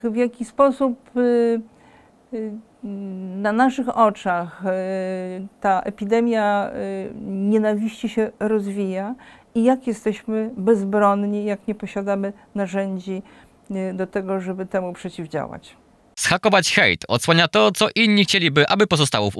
W jaki sposób na naszych oczach ta epidemia nienawiści się rozwija i jak jesteśmy bezbronni, jak nie posiadamy narzędzi do tego, żeby temu przeciwdziałać. Zhakować hejt odsłania to, co inni chcieliby, aby pozostało w